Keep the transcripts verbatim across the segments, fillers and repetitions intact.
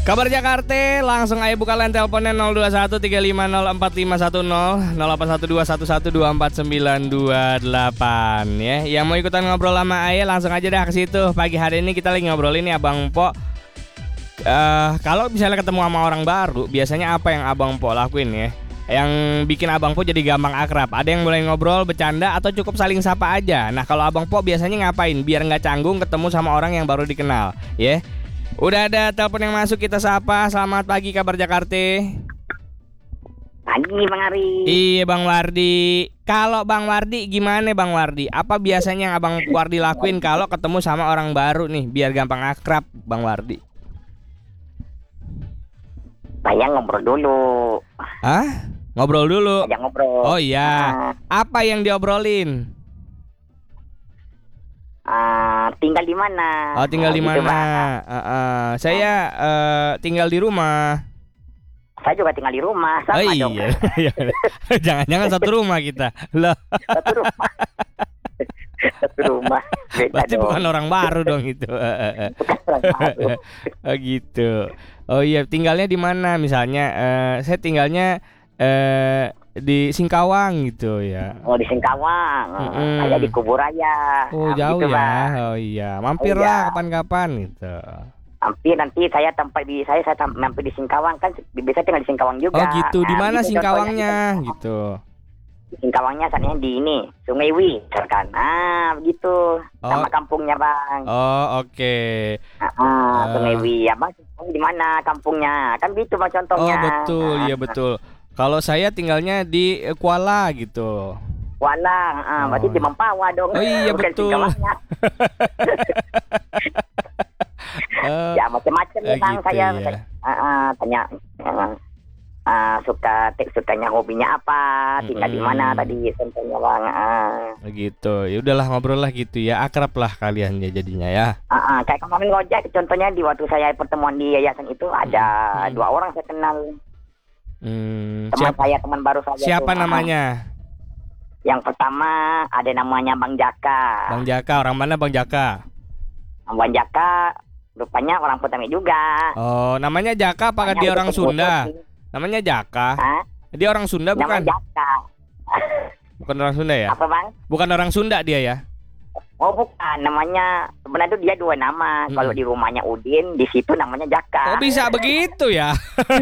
Kabar Jakarta, langsung aja buka line teleponnya nol dua satu tiga lima nol empat lima satu nol nol delapan satu dua satu satu dua empat sembilan dua delapan ya. Yang mau ikutan ngobrol sama Ayah langsung aja dah ke situ. Pagi hari ini kita lagi ngobrolin nih Abang Po. Uh, kalau misalnya ketemu sama orang baru, biasanya apa yang Abang Po lakuin ya? Yang bikin Abang Po jadi gampang akrab. Ada yang mulai ngobrol, bercanda, atau cukup saling sapa aja. Nah kalau Abang Po biasanya ngapain biar nggak canggung ketemu sama orang yang baru dikenal ya? Udah ada telepon yang masuk, kita sapa. Selamat pagi Kabar Jakarta. Pagi Bang Ari. Iya Bang Wardi. Kalau Bang Wardi gimana Bang Wardi? Apa biasanya yang Abang Wardi lakuin kalau ketemu sama orang baru nih biar gampang akrab Bang Wardi? Saya ngobrol dulu. Hah? Ngobrol dulu? Saya ngobrol. Oh iya. Nah, Apa yang diobrolin? uh, tinggal di mana? Oh tinggal di Nah, gitu, mana? Bang. Uh, uh, saya uh, tinggal di rumah. Saya juga tinggal di rumah. Sama Oh dong. iya. Jangan-jangan satu rumah kita. Loh. Satu rumah. Satu rumah. Beda Berarti dong. bukan orang baru dong itu. Bukan orang baru. Oh gitu. Oh iya, tinggalnya di mana? Misalnya uh, saya tinggalnya uh, di Singkawang gitu ya. Oh di Singkawang. Mm-mm. Saya di Kuburaya. Oh Nah, jauh gitu, ya. Bang. Oh iya, mampirlah iya. kapan-kapan gitu. Hampir nanti saya tempat di saya saya tam- mampir di Singkawang kan biasa tinggal di Singkawang juga. Oh gitu. Di Nah, mana gitu Singkawangnya contohnya. gitu? Di Singkawangnya saatnya di ini Sungai Wi kan. Ah begitu. Sama Oh. kampungnya Bang. Oh oke. Ah, ah, Eh. Sungai Wi. Abang di mana kampungnya? Kan gitu Bang Oh contohnya. betul, Ah, iya betul. Kalau saya tinggalnya di eh, Kuala gitu. Walang, ah, Oh. berarti di Mempawah dong. Oh iya, Bukan betul. Singkawangnya. Eh, Ya macam-macam eh, ya Bang gitu saya. ya. Ah, ah, tanya ah, ah, suka sukanya hobinya apa, tinggal di mana Mm-mm. tadi contohnya Bang. Ah, Begitu. Ya udahlah ngobrol lah gitu ya. Akrab lah kalian ya jadinya ya. ah, ah, kayak kemarin ngojek contohnya di waktu saya pertemuan di yayasan itu ada Mm-mm. dua orang saya kenal. Hmm, Teman siapa saya, teman baru saya. siapa tuh. Ah, namanya? Yang pertama ada namanya Bang Jaka. Bang Jaka. Orang mana Bang Jaka? Bang Jaka rupanya orang Petani juga. Oh, namanya Jaka apakah Rupanya dia ikut orang foto Sunda? sih. Namanya Jaka. Hah? Dia orang Sunda Namanya bukan? Jaka. Bukan orang Sunda ya? Apa Bang? Bukan orang Sunda dia ya? Oh bukan, namanya sebenarnya itu dia dua nama. Hmm. Kalau di rumahnya Udin, di situ namanya Jaka. Oh bisa begitu ya?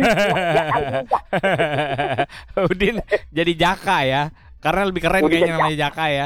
Udin jadi Jaka ya? Karena lebih keren Udin kayaknya jadi namanya Jaka ya.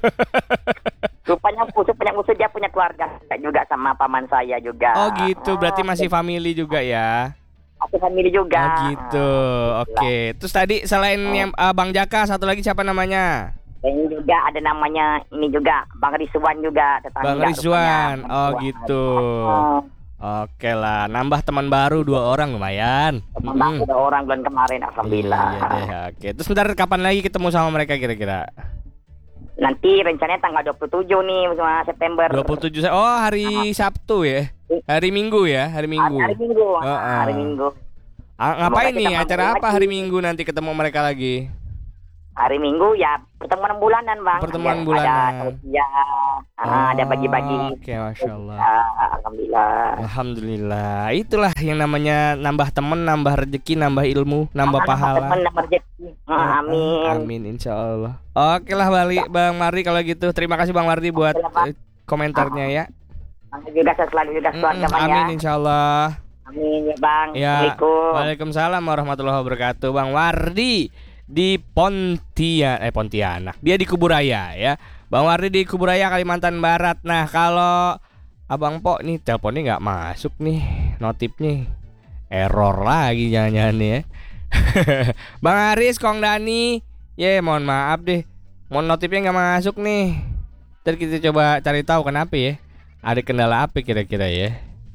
Rupanya khusus punya khusus dia punya keluarga juga sama paman saya juga. Oh gitu, berarti masih family juga ya? Aku family juga. Oh gitu, oke. Terus tadi selain yang uh, Bang Jaka, satu lagi siapa namanya? Ini juga ada namanya ini juga Bang Rizwan juga tetangga. Bang Rizwan, rupanya. oh gitu. Oh, Oke lah, nambah teman baru dua orang lumayan. teman Mm-mm. aku udah orang bulan kemarin, alhamdulillah. Iya deh, oke. Terus bentar kapan lagi ketemu sama mereka kira-kira? Nanti rencananya tanggal dua puluh tujuh nih September. dua puluh tujuh Sa- Oh, hari Sabtu ya? Hari Minggu ya? Hari Minggu. Hari, hari Minggu. Oh, oh. Hari Minggu. Ah, ngapain Semoga nih? kita Acara mampu apa hari lagi. Minggu nanti ketemu mereka lagi? Hari Minggu ya pertemuan bulanan Bang. Pertemuan Ada- bulanan. Ada tausiah, ah, ada bagi-bagi. Oke, Masya Allah. Ah, alhamdulillah. Alhamdulillah. Itulah yang namanya nambah temen, nambah rezeki, nambah ilmu, nambah pahala. Teman, nambah rezeki. Ah, amin. Amin, insya Allah. Oke lah balik Bang Mardi kalau gitu. Terima kasih Bang Mardi buat Oke lah, Bang. eh, komentarnya ya. Amin juga saya selalu juga keluarga Mm-mm, Bang ya. Amin insya Allah. Amin ya Bang. Ya. Assalamualaikum. Waalaikumsalam warahmatullahi wabarakatuh. Bang Wardi di Pontianak, eh Pontianak. Dia di Kuburaya ya. Bang Wardi di Kuburaya Kalimantan Barat. Nah kalau Abang Po nih teleponnya nggak masuk nih, notifnya error lagi jangan-jangan nih ya. Bang Aris, Kong Dani, ya mohon maaf deh, mau notifnya nggak masuk nih. Ntar kita coba cari tahu kenapa ya. Ada kendala apa kira-kira ya?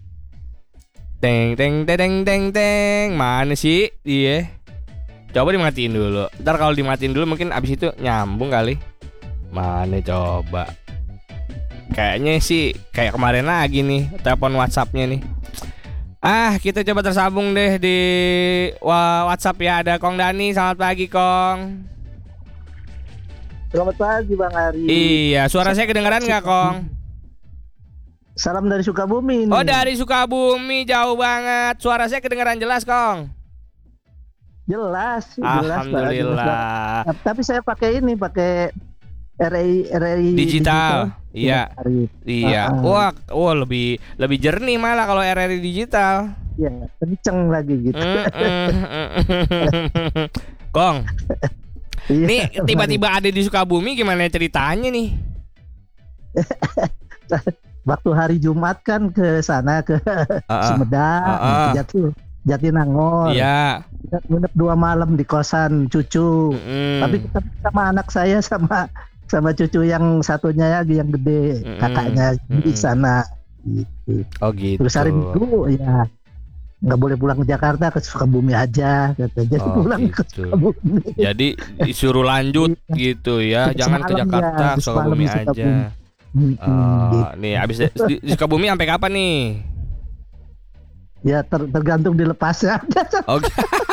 Teng teng teng teng teng teng, mana sih dia? Coba dimatiin dulu. Ntar kalau dimatiin dulu mungkin abis itu nyambung kali. Mana coba? Kayaknya sih kayak kemarin lagi nih telepon WhatsAppnya nih. Ah, kita coba tersambung deh di wa- WhatsApp ya. Ada Kong Dani, selamat pagi Kong. Selamat pagi Bang Ari. Iya, suara saya kedengaran nggak Kong? Salam dari Sukabumi nih. Oh, dari Sukabumi, jauh banget. Suara saya kedengaran jelas, Kong. Jelas, jelas, Pak, Alhamdulillah. jelas. Tapi saya pakai ini, pakai R R I R R I Digital. Iya. Arif. Iya. Ah, ah. Wah, wah lebih lebih jernih malah kalau R R I digital. Iya, kenceng lagi gitu. Kong, Iya, nih tiba-tiba ada di Sukabumi, gimana ceritanya nih? waktu hari Jumat kan ke sana ke Uh-uh. Sumedang, Uh-uh. Jati Jatinangor. Iya. Kita nginep dua malam di kosan cucu. Mm-mm. Tapi kita sama anak saya sama sama cucu yang satunya lagi yang gede, Mm-mm. kakaknya di Mm-mm. sana. Gitu. Oh gitu. Terus hari Minggu ya nggak boleh pulang ke Jakarta, ke Sukabumi aja kata. Jadi Oh, pulang ke gitu. Sukabumi. Jadi disuruh lanjut gitu ya, Terus jangan ke malam Jakarta, ya, ke terus malam Sukabumi di Sukabumi. aja. Hmm, Oh, gitu. nih abis di, di Sukabumi sampai kapan nih? Ya ter- tergantung dilepasnya. Oke.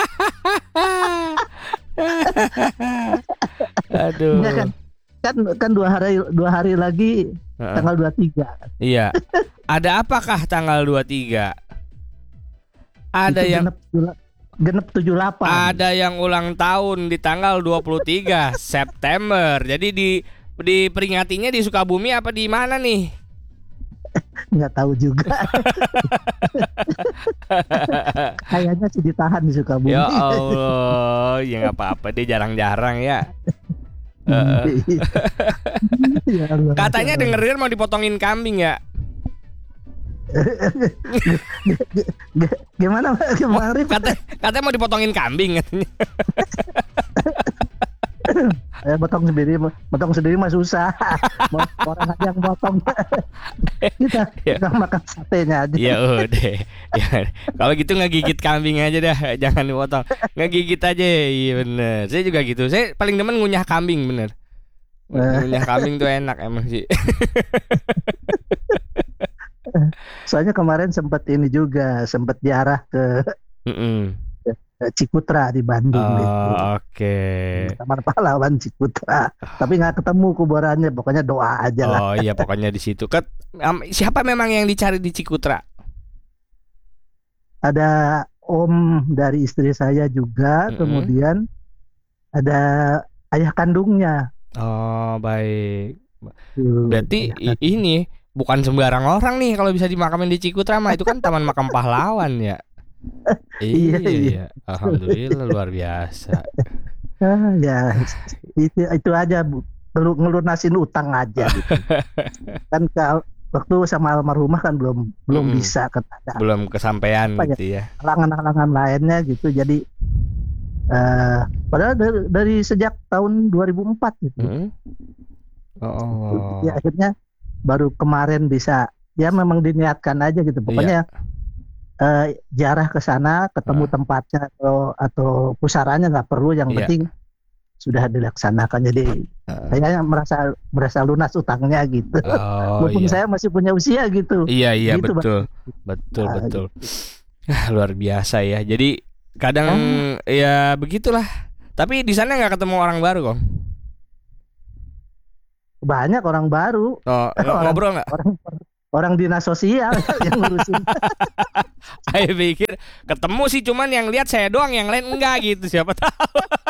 Aduh. Ya kan, kan kan dua hari dua hari lagi Heeh. tanggal dua puluh tiga. Iya. Ada apakah tanggal dua puluh tiga? Ada Itu yang genep, genep tujuh puluh delapan. ada yang ulang tahun di tanggal dua puluh tiga September. Jadi di diperingatinya di Sukabumi apa di mana nih? Nggak tahu juga. Kayaknya sih ditahan di Sukabumi. Ya Allah, ya nggak apa-apa deh, jarang-jarang ya. Heeh. Ya Allah. Katanya dengerin mau dipotongin kambing ya? G- Gimana Pak? Gimana Rif? Kata katanya mau dipotongin kambing katanya. Eh, potong sendiri, potong sendiri mah susah. Mau orang aja yang potong. kita Ya. kita makan satenya aja. Ya udah. Ya, kalau gitu ngegigit kambing aja dah, jangan dipotong. Ngegigit aja. Iya bener. Saya juga gitu. Saya paling demen ngunyah kambing bener. Ngunyah kambing tuh enak emang sih. Soalnya kemarin sempat ini juga, sempat diarah ke Mm-mm. Cikutra di Bandung Oh, gitu. oke. Taman Pahlawan Cikutra. Tapi nggak ketemu kuburannya, pokoknya doa aja lah. Oh iya, pokoknya di situ. Ket, am- siapa memang yang dicari di Cikutra? Ada om dari istri saya juga, Mm-mm. kemudian ada ayah kandungnya. Oh, baik. Tuh, Berarti ayah i- ini bukan sembarang orang nih kalau bisa dimakamin di Cikutra mah, itu kan Taman Makam Pahlawan ya. Iya, Iya, iya. iya. Alhamdulillah luar biasa. Ah, ya itu itu aja Bu. Ngelu- ngelunasin utang aja gitu. Kan kalau waktu sama almarhumah kan belum belum Mm-mm. bisa kata Belum kesampaian Apa ya? gitu ya. halangan-halangan lainnya gitu. Jadi eh padahal dari, dari sejak tahun dua ribu empat gitu. Mm-mm. Oh. Ya akhirnya baru kemarin bisa, ya memang diniatkan aja gitu. Pokoknya eh, jarah ke sana, ketemu Ah. tempatnya atau atau pusaranya nggak perlu, yang Iya. penting sudah dilaksanakan. Jadi Ah. kayaknya merasa merasa lunas utangnya gitu. Oh Walaupun iya. saya masih punya usia gitu. Iya iya Gitu, Bang. betul. Betul Ah, betul. Ah, luar biasa ya. Jadi kadang ya begitulah. Tapi di sana nggak ketemu orang baru kok. Banyak orang baru, Oh, ng- Orang- ngobrol nggak? orang orang dinas sosial yang ngurusin. Saya pikir ketemu sih, cuman yang lihat saya doang, yang lain enggak gitu. Siapa tahu.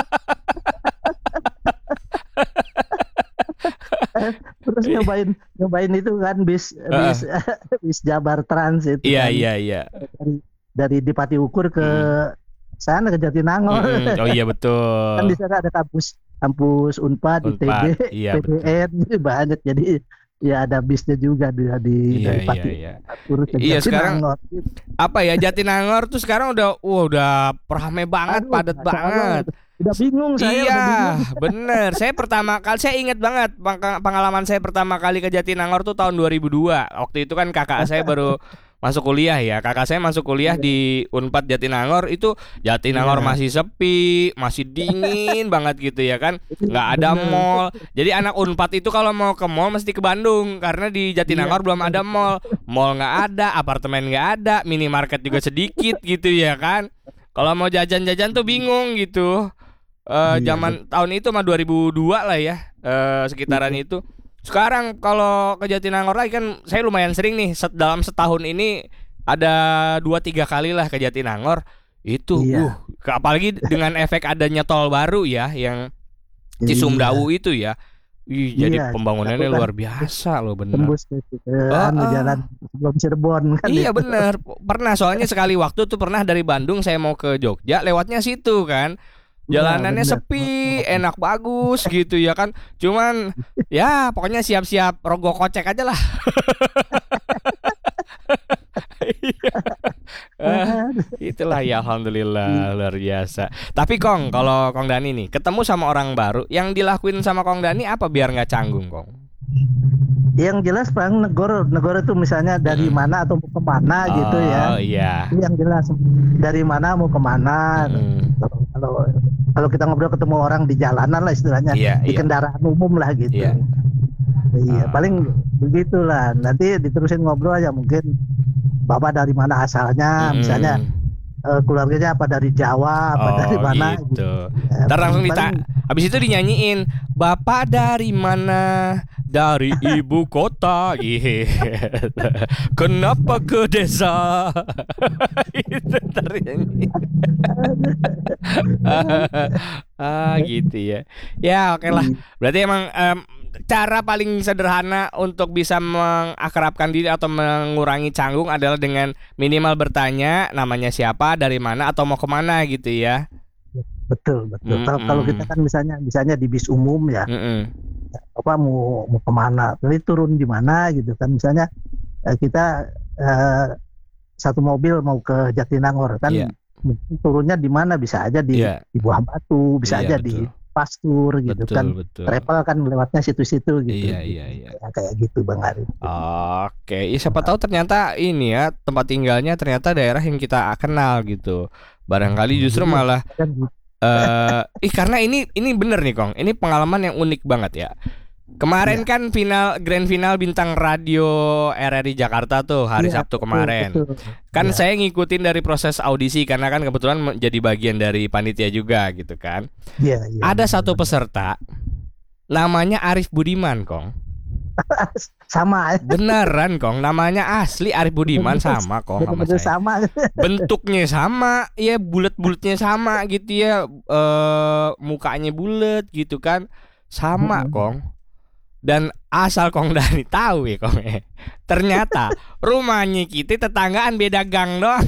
Terus nyobain nyobain itu kan bis bis bis Jabar Trans itu. Iya kan. iya iya. Dari dari Dipati Ukur ke sana ke Jatinangor. Mm-mm. Oh iya betul. Kan di sana ada kampus kampus Unpad, I T B, Unpad, iya, P T N, jadi banyak. Jadi ya ada bisnya juga di di Iya dari iya Pati iya. Ukur ke Iya, sekarang Jatinangor. Apa ya, Jatinangor tuh sekarang udah wah udah ramai banget, Aduh, padat Masya Allah, banget. Udah bingung saya, udah Iya, bingung. bener. Saya pertama kali, saya ingat banget peng- pengalaman saya pertama kali ke Jatinangor tuh tahun dua ribu dua. Waktu itu kan kakak saya baru masuk kuliah ya. Kakak saya masuk kuliah di Unpad Jatinangor. Itu Jatinangor Iya. masih sepi, masih dingin banget gitu ya kan. Nggak ada Bener. mall. Jadi anak Unpad itu kalau mau ke mall mesti ke Bandung, karena di Jatinangor Iya. belum ada mall. Mall nggak ada, apartemen nggak ada, minimarket juga sedikit gitu ya kan. Kalau mau jajan-jajan tuh bingung gitu. Eh Iya, zaman tahun itu mah dua ribu dua lah ya, eh sekitaran itu. Sekarang kalau ke Jatinangor lagi kan saya lumayan sering nih set, dalam setahun ini ada dua tiga kali lah ke Jatinangor. Itu Iya. uh, ke- apalagi dengan efek adanya tol baru ya yang Cisumdawu itu ya. Ih, jadi Iya, pembangunannya aku kan luar biasa loh bener. tembus ke, ke Oh, anu, oh. jalan sebelum Cirebon kan. Iya itu. bener. Pernah soalnya sekali waktu tuh pernah dari Bandung saya mau ke Jogja lewatnya situ kan. Jalanannya bener. sepi, enak bagus gitu ya kan. Cuman ya pokoknya siap-siap rogoh kocek aja lah. Ah, itulah ya alhamdulillah luar biasa. Tapi Kong, kalau Kong Dani nih ketemu sama orang baru, yang dilakuin sama Kong Dani apa biar nggak canggung Kong? Yang jelas Bang, negor negor itu misalnya dari Mm. mana atau mau kemana gitu ya. Oh iya. Itu yang jelas dari mana mau kemana. Mm. Kalau kalau kalau kita ngobrol ketemu orang di jalanan lah istilahnya, Iya, di iya. kendaraan umum lah gitu. Iya. Iya, Ah. paling begitulah. Nanti diterusin ngobrol aja mungkin Bapak dari mana asalnya, Mm-mm. misalnya eh, keluarganya apa dari Jawa, apa Oh dari mana gitu. Ya, Ntar langsung paling- ditanya. Habis itu dinyanyiin, Bapak dari mana? Dari ibu kota. Gitu. Kenapa ke desa? Itu ntar dinyanyiin. Ah gitu ya. Ya oke lah. Berarti emang em, cara paling sederhana untuk bisa mengakrabkan diri atau mengurangi canggung adalah dengan minimal bertanya namanya siapa, dari mana, atau mau kemana gitu ya. Betul, betul. Mm-mm. Kalau kalau kita kan misalnya misalnya di bis umum ya, Mm-mm. apa mau mau kemana, nanti turun di mana gitu kan. Misalnya eh, kita eh, satu mobil mau ke Jatinangor kan, Iya. mungkin turunnya di mana, bisa aja di, Iya. di Buah Batu, bisa Iya, aja di betul. Pastur gitu Betul, kan. betul. Travel kan lewatnya situ-situ gitu. Iya, iya, iya. Ya, kayak gitu Bang Arif. Oke, ya siapa tahu ternyata ini ya tempat tinggalnya ternyata daerah yang kita kenal gitu. Barangkali justru Iya. malah Kan gitu. eh ih karena ini ini bener nih Kong. Ini pengalaman yang unik banget ya. Kemarin Iya. kan final grand final bintang radio R R I Jakarta tuh hari Iya, Sabtu betul, kemarin. betul. Kan Iya. saya ngikutin dari proses audisi karena kan kebetulan menjadi bagian dari panitia juga gitu kan. Iya, iya. Ada satu peserta namanya Arif Budiman, Kong. Sama Beneran, Kong. Namanya asli Arif Budiman sama, Kong, sama betul-betul saya. sama. Bentuknya sama, ya bulat-bulatnya sama gitu ya. Eh mukanya bulat gitu kan. Sama, Mm-mm. Kong. Dan asal Kong Dani tahu ya, Kong. eh, Ternyata rumahnya kita tetanggaan beda gang doang.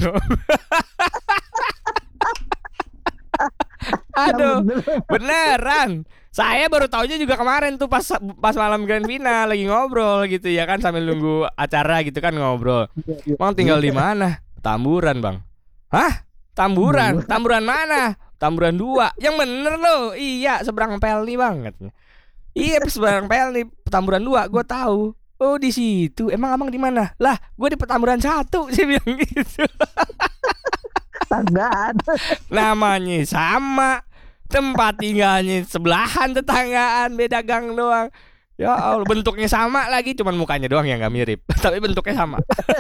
Aduh, beneran. Saya baru taunya juga kemarin tuh pas pas malam grand final lagi ngobrol gitu ya kan sambil nunggu acara gitu kan ngobrol. Bang tinggal di mana? Tamburan, Bang. Hah? Tamburan? Tamburan mana? Tamburan dua. Yang bener loh. Iya, seberang Pelni banget. Iya, seberang Pelni, Petamburan dua, gue tahu. Oh, di situ. Emang Abang di mana? Lah, gue di Petamburan satu. Saya bilang gitu. Tanggaan. Namanya sama, tempat tinggalnya sebelahan, tetanggaan, beda gang doang. Ya Allah, bentuknya sama lagi, cuman mukanya doang yang nggak mirip. Tapi bentuknya sama.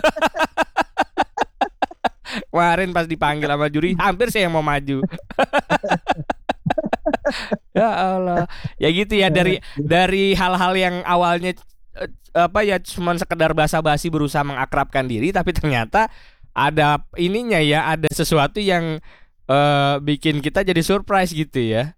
Kemarin pas dipanggil sama juri, hampir saya yang mau maju. Ya Allah, ya gitu ya, dari dari hal-hal yang awalnya eh, apa ya cuma sekedar basa-basi berusaha mengakrabkan diri, tapi ternyata ada ininya ya, ada sesuatu yang eh, bikin kita jadi surprise gitu ya.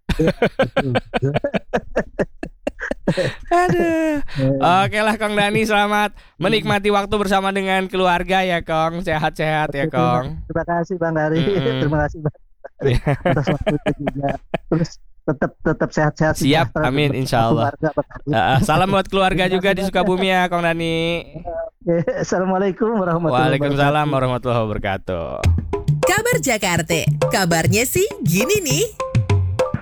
Aduh. Oke lah Kong Dani, selamat menikmati waktu bersama dengan keluarga ya Kong. Sehat-sehat ya Kong. Terima kasih Bang Ari. Mm-mm. Terima kasih Bang atas waktunya juga. Terus tetap tetap sehat-sehat. Siap, sejahtera amin, untuk insya Allah. keluarga, Bang Ari. Uh, salam buat keluarga juga di Sukabumi ya Kong Dani. Oke, Assalamualaikum warahmatullahi Waalaikumsalam wabarakatuh. warahmatullahi wabarakatuh. Kabar Jakarta, kabarnya sih gini nih.